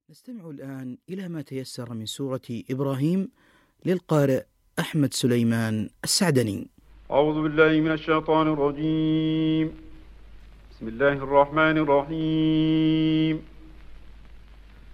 نستمع الآن إلى ما تيسر من سورة إبراهيم للقارئ أحمد سليمان السعدني. أعوذ بالله من الشيطان الرجيم. بسم الله الرحمن الرحيم.